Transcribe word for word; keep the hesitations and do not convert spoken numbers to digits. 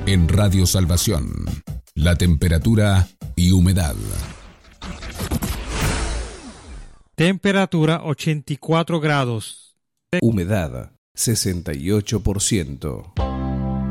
En Radio Salvación, la temperatura y humedad. Temperatura ochenta y cuatro grados. Humedad sesenta y ocho por ciento.